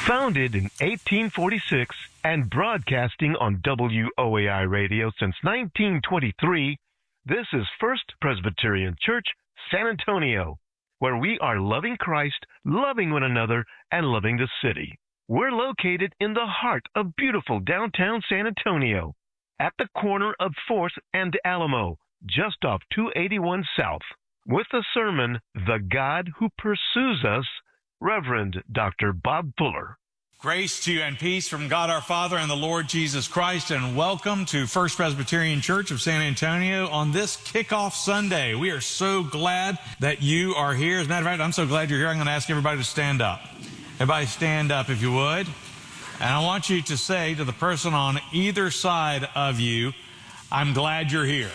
Founded in 1846 and broadcasting on WOAI radio since 1923, this is First Presbyterian Church, San Antonio, where we are loving Christ, loving one another, and loving the city. We're located in the heart of beautiful downtown San Antonio, at the corner of 4th and Alamo, just off 281 South, with the sermon, The God Who Pursues Us, Reverend Dr. Bob Fuller. Grace to you and peace from God our Father and the Lord Jesus Christ, and welcome to First Presbyterian Church of San Antonio on this kickoff Sunday. We are so glad that you are here. As a matter of fact, I'm so glad you're here, I'm going to ask everybody to stand up. Everybody stand up if you would. And I want you to say to the person on either side of you, I'm glad you're here.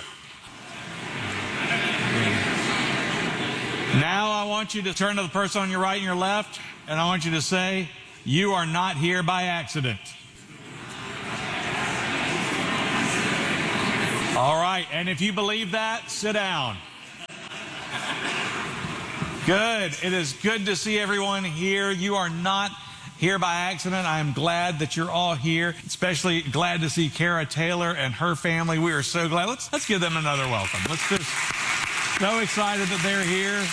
Now I want you to turn to the person on your right and your left, and I want you to say, you are not here by accident. All right, and if you believe that, sit down. Good. It is good to see everyone here. You are not here by accident. I am glad that you're all here, especially glad to see Kara Taylor and her family. We are so glad. Let's give them another welcome. Let's just so excited that they're here.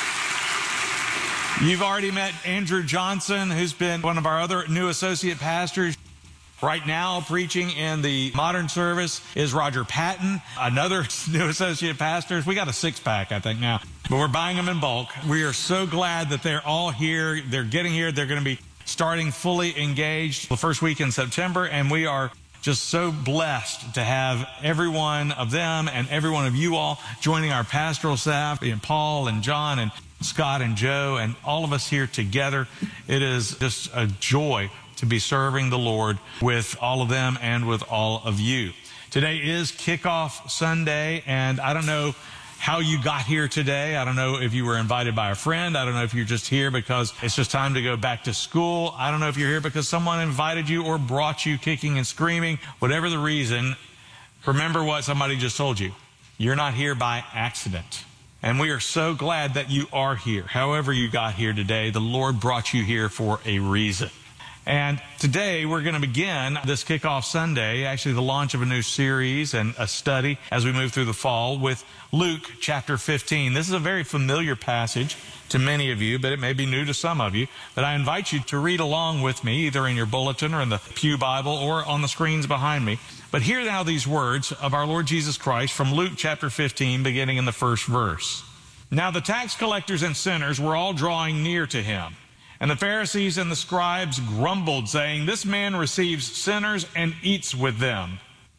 You've already met Andrew Johnson, who's been one of our other new associate pastors. Right now, preaching in the modern service is Roger Patton, another new associate pastor. We got a six-pack, I think, now, but we're buying them in bulk. We are so glad that they're all here. They're getting here. They're going to be starting fully engaged the first week in September, and we are just so blessed to have every one of them and every one of you all joining our pastoral staff, and Paul and John and Scott and Joe and all of us here together. It is just a joy to be serving the Lord with all of them and with all of you. Today is Kickoff Sunday, and I don't know how you got here today. I don't know if you were invited by a friend. I don't know if you're just here because it's just time to go back to school. I don't know if you're here because someone invited you or brought you kicking and screaming. Whatever the reason, remember what somebody just told you. You're not here by accident. And we are so glad that you are here. However you got here today, the Lord brought you here for a reason. And today we're going to begin this Kickoff Sunday, actually the launch of a new series and a study as we move through the fall with Luke chapter 15. This is a very familiar passage to many of you, but it may be new to some of you. But I invite you to read along with me, either in your bulletin or in the Pew Bible or on the screens behind me. But hear now these words of our Lord Jesus Christ from Luke chapter 15, beginning in the first verse. Now the tax collectors and sinners were all drawing near to him. And the Pharisees and the scribes grumbled, saying, this man receives sinners and eats with them.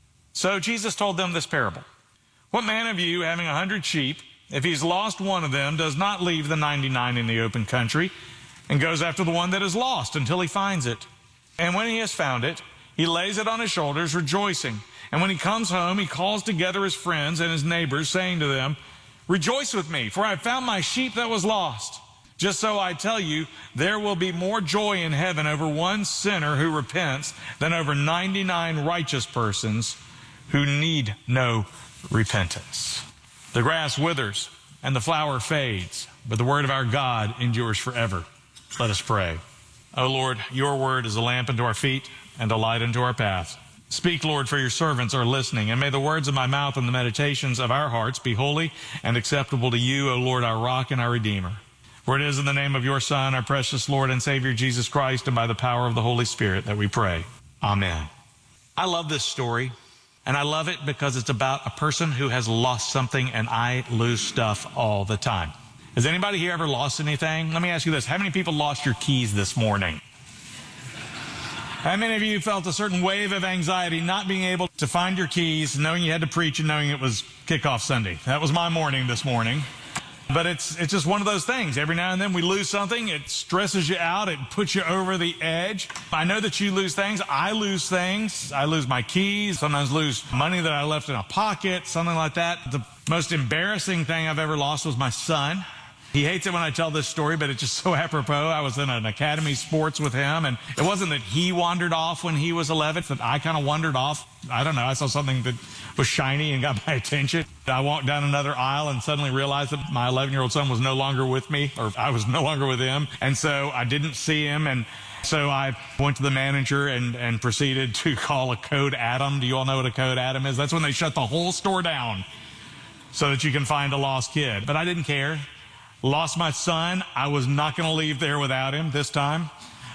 So Jesus told them this parable. What man of you, having 100 sheep, if he's lost one of them, does not leave the 99 in the open country and goes after the one that is lost until he finds it? And when he has found it, he lays it on his shoulders, rejoicing. And when he comes home, he calls together his friends and his neighbors, saying to them, rejoice with me, for I have found my sheep that was lost. Just so I tell you, there will be more joy in heaven over one sinner who repents than over 99 righteous persons who need no repentance. The grass withers and the flower fades, but the word of our God endures forever. Let us pray. O Lord, your word is a lamp unto our feet and a light unto our path. Speak, Lord, for your servants are listening, and may the words of my mouth and the meditations of our hearts be holy and acceptable to you, O Lord, our rock and our redeemer. For it is in the name of your Son, our precious Lord and Savior, Jesus Christ, and by the power of the Holy Spirit that we pray. Amen. I love this story, and I love it because it's about a person who has lost something, and I lose stuff all the time. Has anybody here ever lost anything? Let me ask you this. How many people lost your keys this morning? How many of you felt a certain wave of anxiety not being able to find your keys, knowing you had to preach and knowing it was Kickoff Sunday? That was my morning this morning. But it's just one of those things. Every now and then we lose something. It stresses you out. It puts you over the edge. I know that you lose things. I lose things. I lose my keys. Sometimes lose money that I left in a pocket, something like that. The most embarrassing thing I've ever lost was my son. He hates it when I tell this story, but it's just so apropos. I was in an academy sports with him, and it wasn't that he wandered off when he was 11, that I kind of wandered off. I don't know. I saw something that was shiny and got my attention. I walked down another aisle and suddenly realized that my 11-year-old son was no longer with me, or I was no longer with him. And so I didn't see him, and So I went to the manager and proceeded to call a code Atom. Do you all know what a code Atom is? That's when they shut the whole store down so that you can find a lost kid. But I didn't care. Lost my son. I was not going to leave there without him this time.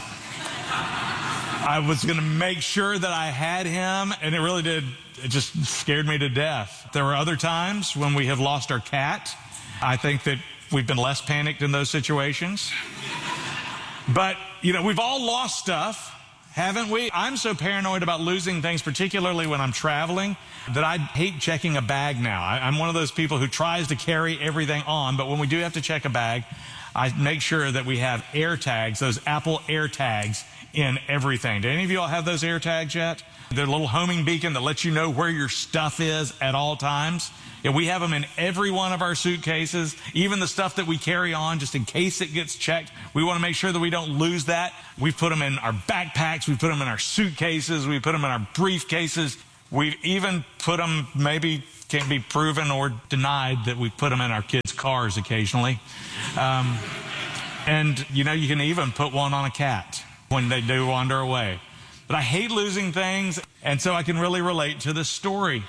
I was going to make sure that I had him, and it really did. It just scared me to death. There were other times when we have lost our cat. I think that we've been less panicked in those situations. But, we've all lost stuff, haven't we? I'm so paranoid about losing things, particularly when I'm traveling, that I hate checking a bag now. I'm one of those people who tries to carry everything on, but when we do have to check a bag, I make sure that we have air tags, those Apple air tags, in everything. Do any of you all have those air tags yet? They're a little homing beacon that lets you know where your stuff is at all times. Yeah, we have them in every one of our suitcases, even the stuff that we carry on just in case it gets checked. We want to make sure that we don't lose that. We put them in our backpacks. We put them in our suitcases. We put them in our briefcases. We've even put them, maybe can't be proven or denied, that we put them in our kids' cars occasionally. And, you can even put one on a cat when they do wander away. But I hate losing things, and so I can really relate to this story.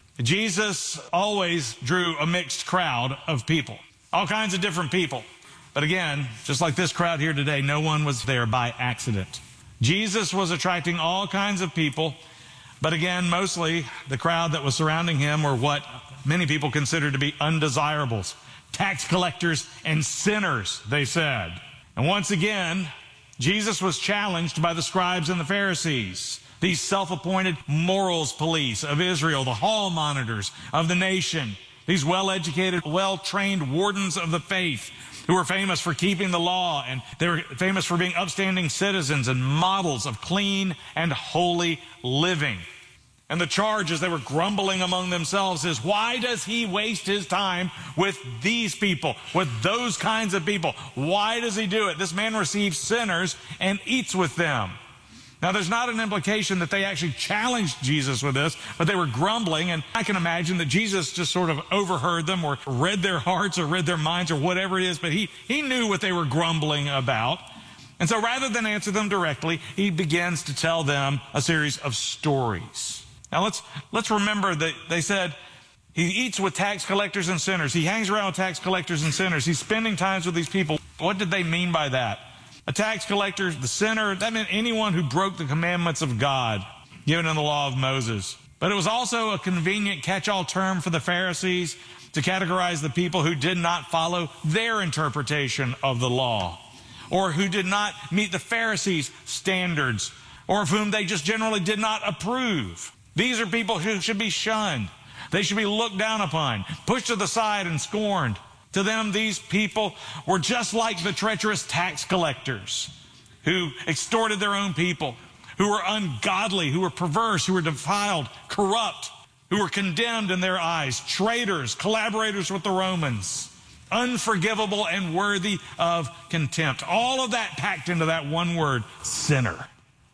Jesus always drew a mixed crowd of people, all kinds of different people. But again, just like this crowd here today, no one was there by accident. Jesus was attracting all kinds of people, but again, mostly the crowd that was surrounding him were what many people consider to be undesirables. Tax collectors and sinners, they said. And once again, Jesus was challenged by the scribes and the Pharisees, these self-appointed morals police of Israel, the hall monitors of the nation, these well-educated, well-trained wardens of the faith who were famous for keeping the law, and they were famous for being upstanding citizens and models of clean and holy living. And the charge, as they were grumbling among themselves, is, why does he waste his time with these people, with those kinds of people? Why does he do it? This man receives sinners and eats with them. Now, there's not an implication that they actually challenged Jesus with this, but they were grumbling, and I can imagine that Jesus just sort of overheard them or read their hearts or read their minds or whatever it is, but he knew what they were grumbling about. And so rather than answer them directly, he begins to tell them a series of stories. Now, let's remember that they said he eats with tax collectors and sinners. He hangs around with tax collectors and sinners. He's spending time with these people. What did they mean by that? A tax collector, the sinner, that meant anyone who broke the commandments of God given in the law of Moses. But it was also a convenient catch-all term for the Pharisees to categorize the people who did not follow their interpretation of the law, or who did not meet the Pharisees' standards, or of whom they just generally did not approve. These are people who should be shunned. They should be looked down upon, pushed to the side and scorned. To them, these people were just like the treacherous tax collectors who extorted their own people, who were ungodly, who were perverse, who were defiled, corrupt, who were condemned in their eyes, traitors, collaborators with the Romans, unforgivable and worthy of contempt. All of that packed into that one word, sinner.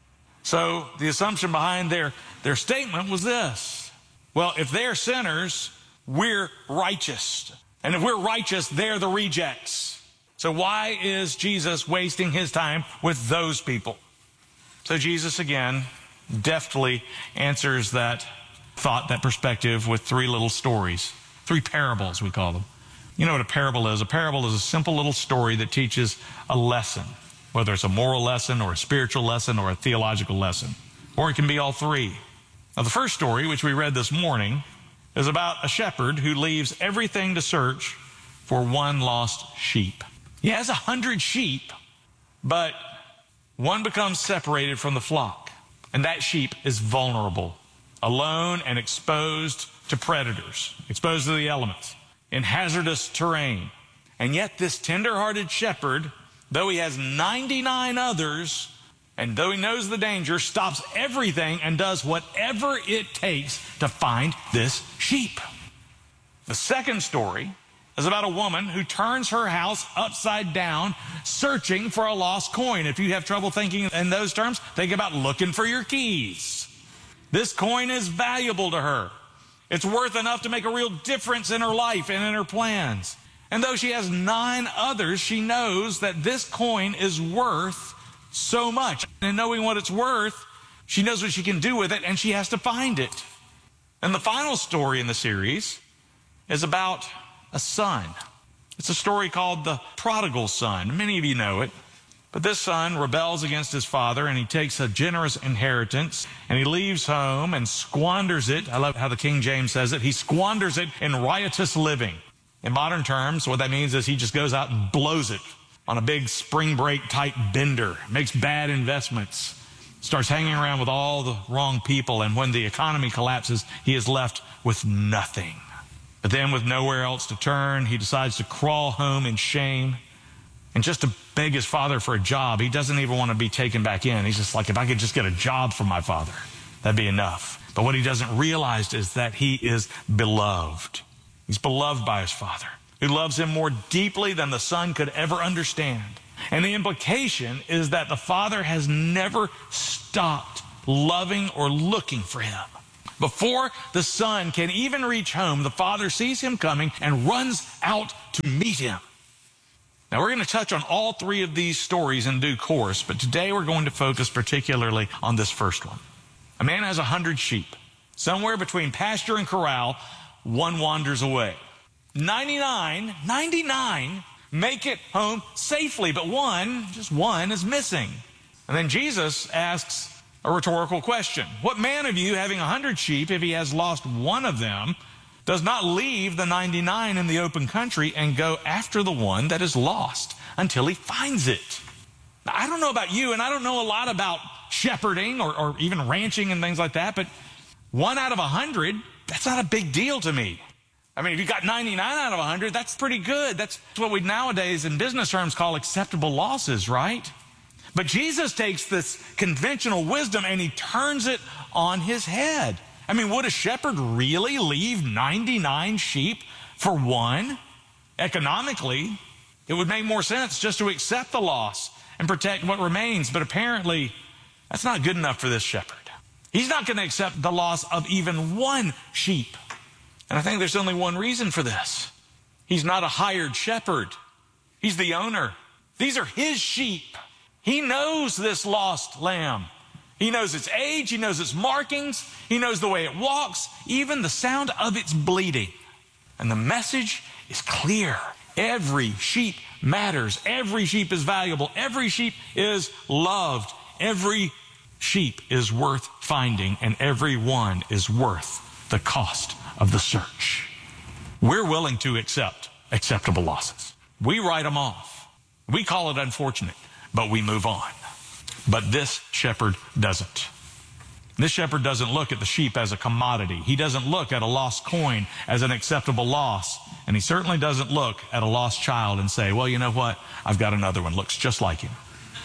So the assumption behind their statement was this: well, if they're sinners, we're righteous. And if we're righteous, they're the rejects. So why is Jesus wasting his time with those people? So Jesus, again, deftly answers that thought, that perspective, with three little stories. Three parables, we call them. You know what a parable is? A parable is a simple little story that teaches a lesson, whether it's a moral lesson or a spiritual lesson or a theological lesson. Or it can be all three. Now, the first story, which we read this morning, is about a shepherd who leaves everything to search for one lost sheep. He has 100 sheep, but one becomes separated from the flock, and that sheep is vulnerable, alone and exposed to predators, exposed to the elements, in hazardous terrain. And yet this tender-hearted shepherd, though he has 99 others, and though he knows the danger, stops everything and does whatever it takes to find this sheep. The second story is about a woman who turns her house upside down searching for a lost coin. If you have trouble thinking in those terms, think about looking for your keys. This coin is valuable to her. It's worth enough to make a real difference in her life and in her plans. And though she has 9 others, she knows that this coin is worth so much. And knowing what it's worth, she knows what she can do with it, and she has to find it. And the final story in the series is about a son. It's a story called The Prodigal Son. Many of you know it. But this son rebels against his father, and he takes a generous inheritance, and he leaves home and squanders it. I love how the King James says it. He squanders it in riotous living. In modern terms, what that means is he just goes out and blows it on a big spring break type bender, makes bad investments, starts hanging around with all the wrong people, and when the economy collapses, he is left with nothing. But then, with nowhere else to turn, he decides to crawl home in shame. And just to beg his father for a job, he doesn't even want to be taken back in. He's just like, if I could just get a job from my father, that'd be enough. But what he doesn't realize is that he is beloved. He's beloved by his father, who loves him more deeply than the son could ever understand. And the implication is that the father has never stopped loving or looking for him. Before the son can even reach home, the father sees him coming and runs out to meet him. Now, we're going to touch on all three of these stories in due course, but today we're going to focus particularly on this first one. A man has 100 sheep. Somewhere between pasture and corral, one wanders away. 99 make it home safely, but just one is missing. And then Jesus asks a rhetorical question. What man of you, having 100 sheep, if he has lost one of them, does not leave the 99 in the open country and go after the one that is lost until he finds it? Now, I don't know about you, and I don't know a lot about shepherding or even ranching and things like that, but 1 out of 100, that's not a big deal to me. I mean, if you got 99 out of 100, that's pretty good. That's what we nowadays in business terms call acceptable losses, right? But Jesus takes this conventional wisdom and he turns it on his head. I mean, would a shepherd really leave 99 sheep for one? Economically, it would make more sense just to accept the loss and protect what remains. But apparently, that's not good enough for this shepherd. He's not going to accept the loss of even one sheep. And I think there's only one reason for this. He's not a hired shepherd. He's the owner. These are his sheep. He knows this lost lamb. He knows its age, he knows its markings, he knows the way it walks, even the sound of its bleating. And the message is clear. Every sheep matters. Every sheep is valuable. Every sheep is loved. Every sheep is worth finding, and every one is worth the cost of the search. We're willing to accept acceptable losses. We write them off. We call it unfortunate, but we move on. But this shepherd doesn't. This shepherd doesn't look at the sheep as a commodity. He doesn't look at a lost coin as an acceptable loss. And he certainly doesn't look at a lost child and say, well, you know what? I've got another one. Looks just like him.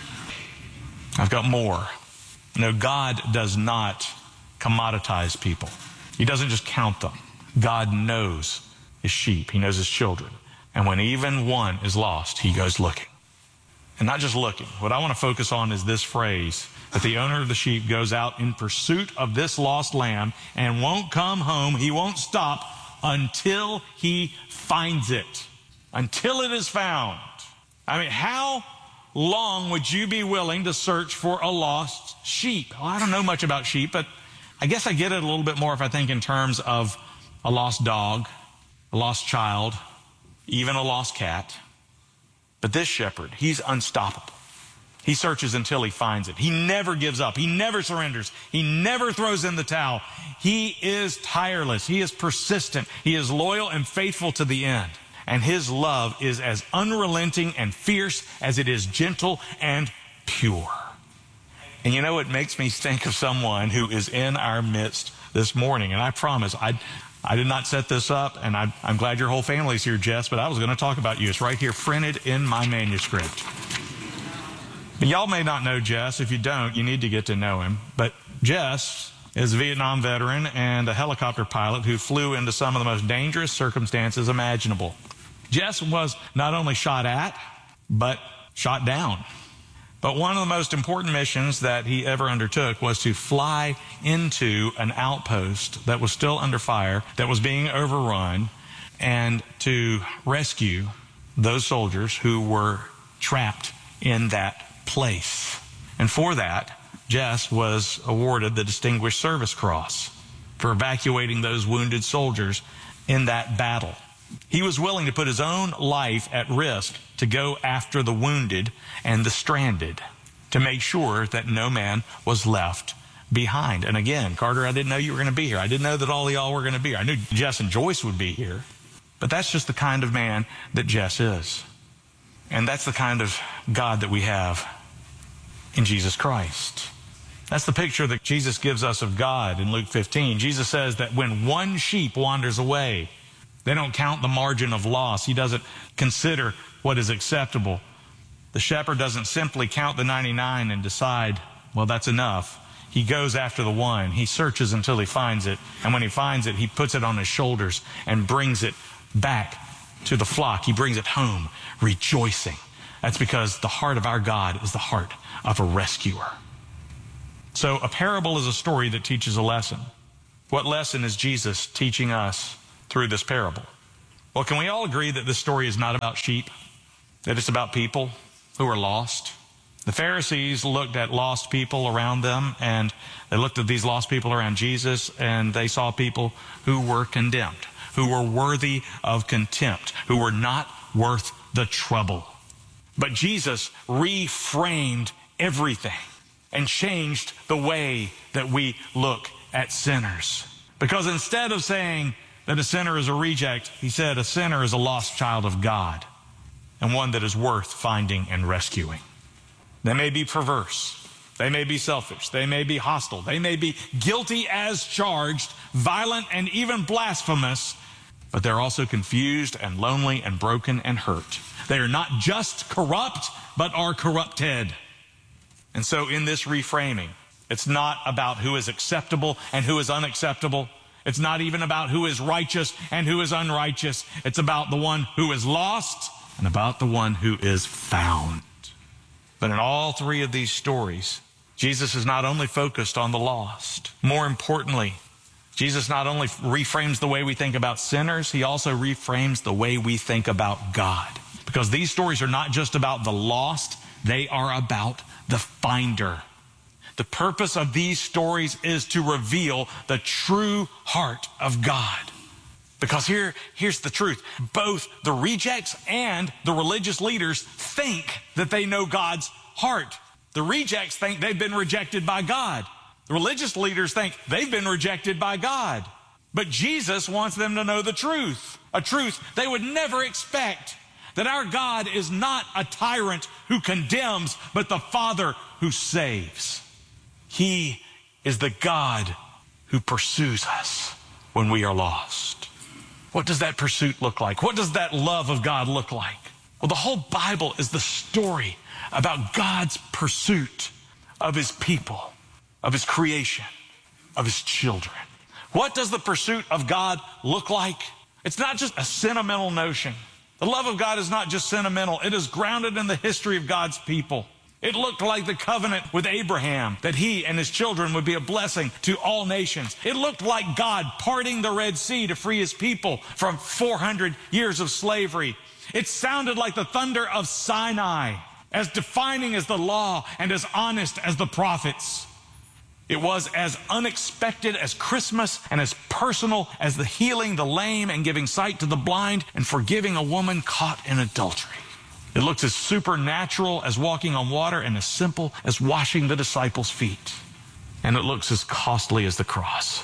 I've got more. No, God does not commoditize people. He doesn't just count them. God knows his sheep. He knows his children. And when even one is lost, he goes looking. And not just looking. What I want to focus on is this phrase, that the owner of the sheep goes out in pursuit of this lost lamb and won't come home. He won't stop until he finds it, until it is found. I mean, how long would you be willing to search for a lost sheep? Well, I don't know much about sheep, but I guess I get it a little bit more if I think in terms of a lost dog, a lost child, even a lost cat. But this shepherd, he's unstoppable. He searches until he finds it. He never gives up. He never surrenders. He never throws in the towel. He is tireless. He is persistent. He is loyal and faithful to the end. And his love is as unrelenting and fierce as it is gentle and pure. And you know, it makes me think of someone who is in our midst this morning. And I promise, I did not set this up, and I'm glad your whole family's here, Jess, but I was going to talk about you. It's right here printed in my manuscript. But y'all may not know Jess. If you don't, you need to get to know him. But Jess is a Vietnam veteran and a helicopter pilot who flew into some of the most dangerous circumstances imaginable. Jess was not only shot at, but shot down. But one of the most important missions that he ever undertook was to fly into an outpost that was still under fire, that was being overrun, and to rescue those soldiers who were trapped in that place. And for that, Jess was awarded the Distinguished Service Cross for evacuating those wounded soldiers in that battle. He was willing to put his own life at risk to go after the wounded and the stranded, to make sure that no man was left behind. And again, Carter, I didn't know you were going to be here. I didn't know that all of y'all were going to be here. I knew Jess and Joyce would be here. But that's just the kind of man that Jess is. And that's the kind of God that we have in Jesus Christ. That's the picture that Jesus gives us of God in Luke 15. Jesus says that when one sheep wanders away, they don't count the margin of loss. He doesn't consider what is acceptable. The shepherd doesn't simply count the 99 and decide, well, that's enough. He goes after the one. He searches until he finds it. And when he finds it, he puts it on his shoulders and brings it back to the flock. He brings it home, rejoicing. That's because the heart of our God is the heart of a rescuer. So a parable is a story that teaches a lesson. What lesson is Jesus teaching us through this parable? Well, can we all agree that this story is not about sheep? That it's about people who are lost? The Pharisees looked at lost people around them, and they looked at these lost people around Jesus, and they saw people who were condemned, who were worthy of contempt, who were not worth the trouble. But Jesus reframed everything and changed the way that we look at sinners. Because instead of saying that a sinner is a reject, he said a sinner is a lost child of God and one that is worth finding and rescuing. They may be perverse. They may be selfish. They may be hostile. They may be guilty as charged, violent and even blasphemous, but they're also confused and lonely and broken and hurt. They are not just corrupt, but are corrupted. And so in this reframing, it's not about who is acceptable and who is unacceptable. It's not even about who is righteous and who is unrighteous. It's about the one who is lost and about the one who is found. But in all three of these stories, Jesus is not only focused on the lost. More importantly, Jesus not only reframes the way we think about sinners, he also reframes the way we think about God. Because these stories are not just about the lost, they are about the finder. The purpose of these stories is to reveal the true heart of God. Because here's the truth. Both the rejects and the religious leaders think that they know God's heart. The rejects think they've been rejected by God. The religious leaders think they've been rejected by God. But Jesus wants them to know the truth, a truth they would never expect, that our God is not a tyrant who condemns, but the Father who saves. He is the God who pursues us when we are lost. What does that pursuit look like? What does that love of God look like? Well, the whole Bible is the story about God's pursuit of his people, of his creation, of his children. What does the pursuit of God look like? It's not just a sentimental notion. The love of God is not just sentimental. It is grounded in the history of God's people. It looked like the covenant with Abraham, that he and his children would be a blessing to all nations. It looked like God parting the Red Sea to free his people from 400 years of slavery. It sounded like the thunder of Sinai, as defining as the law and as honest as the prophets. It was as unexpected as Christmas and as personal as the healing the lame and giving sight to the blind and forgiving a woman caught in adultery. It looks as supernatural as walking on water and as simple as washing the disciples' feet. And it looks as costly as the cross.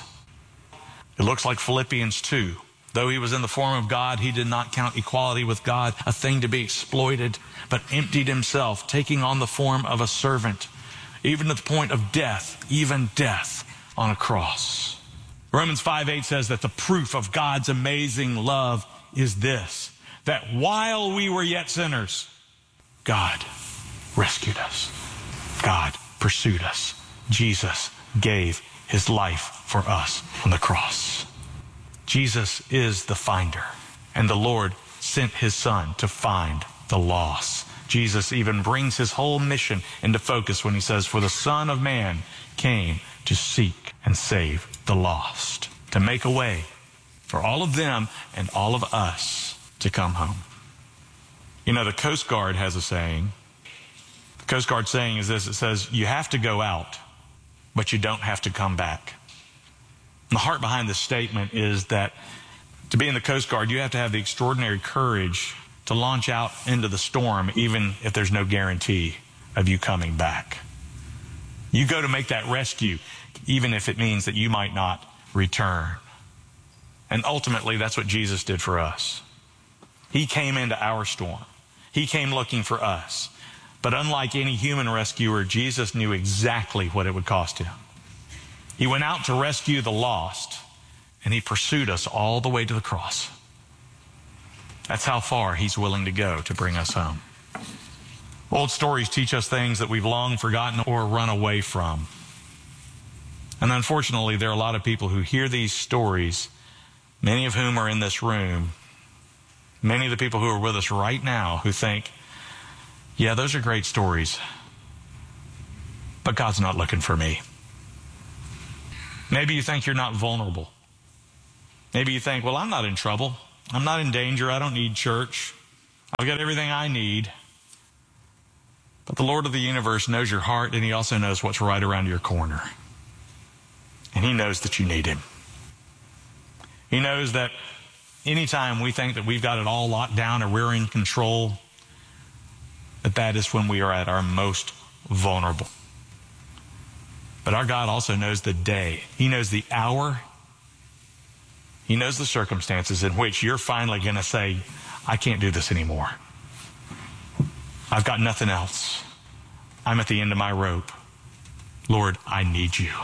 It looks like Philippians 2. Though he was in the form of God, he did not count equality with God a thing to be exploited, but emptied himself, taking on the form of a servant, even to the point of death, even death on a cross. Romans 5:8 says that the proof of God's amazing love is this, that while we were yet sinners, God rescued us. God pursued us. Jesus gave his life for us on the cross. Jesus is the finder, and the Lord sent his Son to find the lost. Jesus even brings his whole mission into focus when he says, "For the Son of Man came to seek and save the lost," to make a way for all of them and all of us to come home. You know, the Coast Guard has a saying, The Coast Guard saying is this: it says, you have to go out, but you don't have to come back. And the heart behind this statement is that to be in the Coast Guard, you have to have the extraordinary courage to launch out into the storm, even if there's no guarantee of you coming back. You go to make that rescue, even if it means that you might not return. And ultimately, that's what Jesus did for us. He came into our storm. He came looking for us. But unlike any human rescuer, Jesus knew exactly what it would cost him. He went out to rescue the lost, and he pursued us all the way to the cross. That's how far he's willing to go to bring us home. Old stories teach us things that we've long forgotten or run away from. And unfortunately, there are a lot of people who hear these stories, many of whom are in this room, many of the people who are with us right now, who think, yeah, those are great stories, but God's not looking for me. Maybe you think you're not vulnerable. Maybe you think, well, I'm not in trouble. I'm not in danger. I don't need church. I've got everything I need. But the Lord of the universe knows your heart, and he also knows what's right around your corner. And he knows that you need him. He knows that anytime we think that we've got it all locked down or we're in control, that is when we are at our most vulnerable. But our God also knows the day. He knows the hour. He knows the circumstances in which you're finally going to say, I can't do this anymore. I've got nothing else. I'm at the end of my rope. Lord, I need you.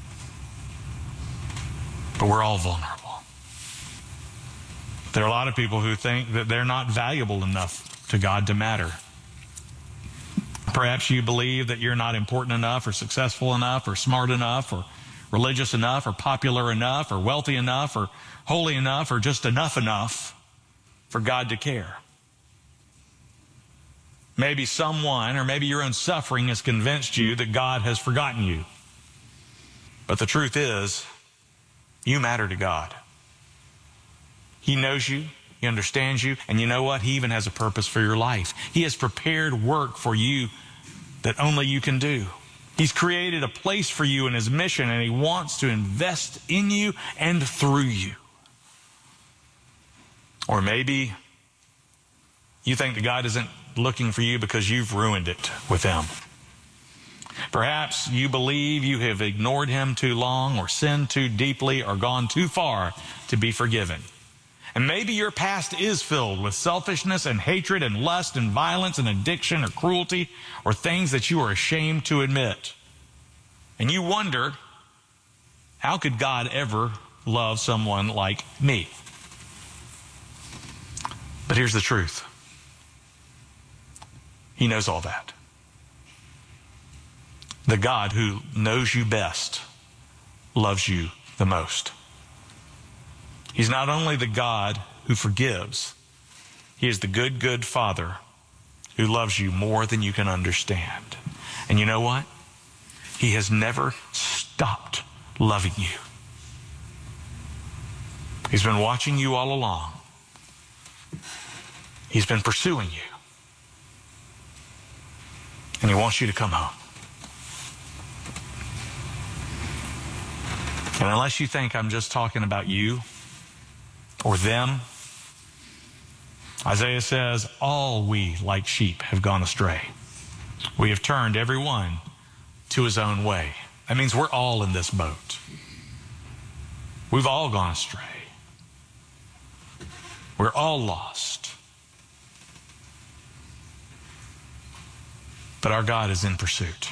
But we're all vulnerable. There are a lot of people who think that they're not valuable enough to God to matter. Perhaps you believe that you're not important enough or successful enough or smart enough or religious enough or popular enough or wealthy enough or holy enough or just enough for God to care. Maybe someone or maybe your own suffering has convinced you that God has forgotten you. But the truth is, you matter to God. He knows you. He understands you. And you know what? He even has a purpose for your life. He has prepared work for you that only you can do. He's created a place for you in his mission, and he wants to invest in you and through you. Or maybe you think that God isn't looking for you because you've ruined it with him. Perhaps you believe you have ignored him too long or sinned too deeply or gone too far to be forgiven. And maybe your past is filled with selfishness and hatred and lust and violence and addiction or cruelty or things that you are ashamed to admit. And you wonder, how could God ever love someone like me? But here's the truth. He knows all that. The God who knows you best loves you the most. He's not only the God who forgives, he is the good, good Father who loves you more than you can understand. And you know what? He has never stopped loving you. He's been watching you all along. He's been pursuing you. And he wants you to come home. And unless you think I'm just talking about you or them, Isaiah says, all we like sheep have gone astray. We have turned every one to his own way. That means we're all in this boat. We've all gone astray. We're all lost. But our God is in pursuit.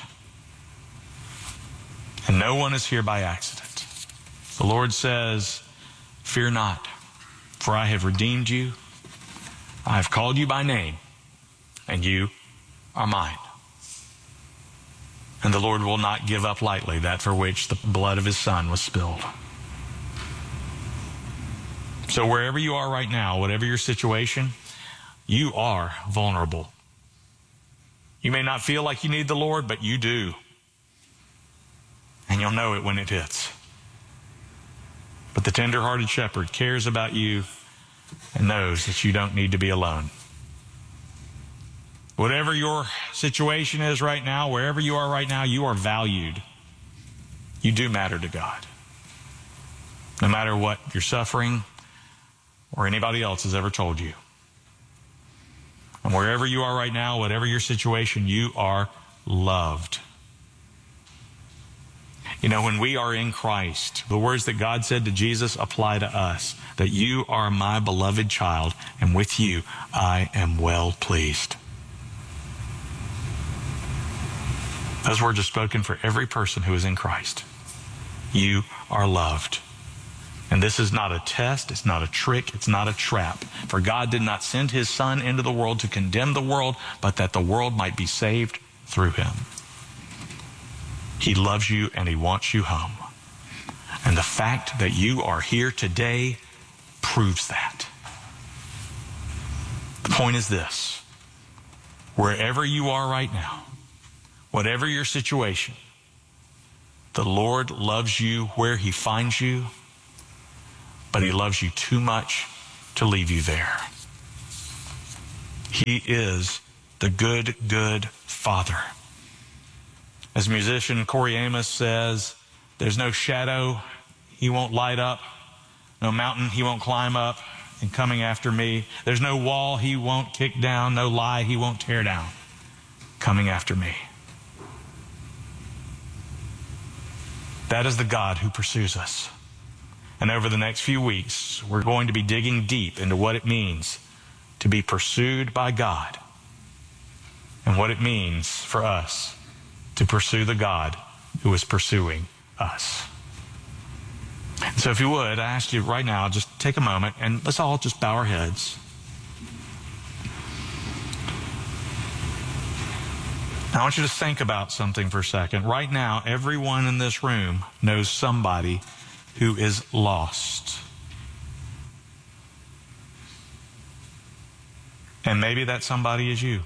And no one is here by accident. The Lord says, fear not, for I have redeemed you. I have called you by name, and you are mine. And the Lord will not give up lightly that for which the blood of his Son was spilled. So wherever you are right now, whatever your situation, you are vulnerable. You may not feel like you need the Lord, but you do. And you'll know it when it hits. But the tender-hearted shepherd cares about you and knows that you don't need to be alone. Whatever your situation is right now, wherever you are right now, you are valued. You do matter to God. No matter what you're suffering or anybody else has ever told you. And wherever you are right now, whatever your situation, you are loved. You know, when we are in Christ, the words that God said to Jesus apply to us. That you are my beloved child, and with you I am well pleased. Those words are spoken for every person who is in Christ. You are loved. And this is not a test, it's not a trick, it's not a trap. For God did not send his Son into the world to condemn the world, but that the world might be saved through him. He loves you and he wants you home. And the fact that you are here today proves that. The point is this: wherever you are right now, whatever your situation, the Lord loves you where he finds you, but he loves you too much to leave you there. He is the good, good Father. As musician Corey Amos says, there's no shadow he won't light up, no mountain he won't climb up in coming after me. There's no wall he won't kick down, no lie he won't tear down, coming after me. That is the God who pursues us. And over the next few weeks, we're going to be digging deep into what it means to be pursued by God and what it means for us to pursue the God who is pursuing us. So if you would, I ask you right now, just take a moment and let's all just bow our heads. Now, I want you to think about something for a second. Right now, everyone in this room knows somebody who is lost. And maybe that somebody is you.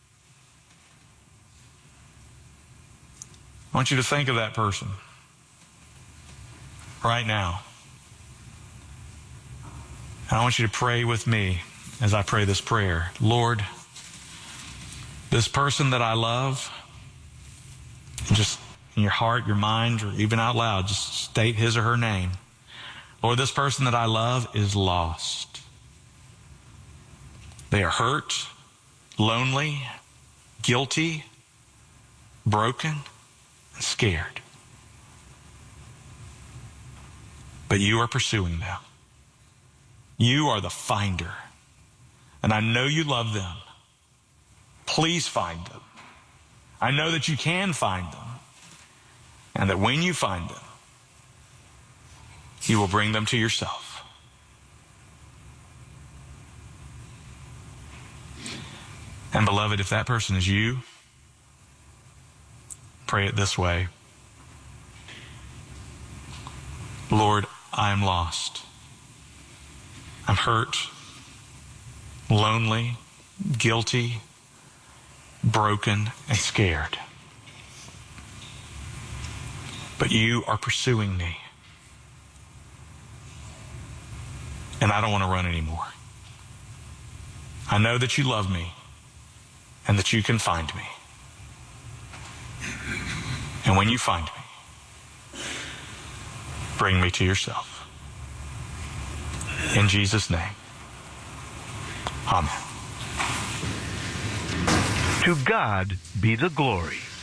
I want you to think of that person right now. And I want you to pray with me as I pray this prayer. Lord, this person that I love, just in your heart, your mind, or even out loud, just state his or her name. Lord, this person that I love is lost. They are hurt, lonely, guilty, broken, and scared. But you are pursuing them. You are the finder. And I know you love them. Please find them. I know that you can find them. And that when you find them, you will bring them to yourself. And beloved, if that person is you, pray it this way. Lord, I am lost. I'm hurt, lonely, guilty, broken, and scared. But you are pursuing me. And I don't want to run anymore. I know that you love me and that you can find me. And when you find me, bring me to yourself. In Jesus' name, amen. To God be the glory.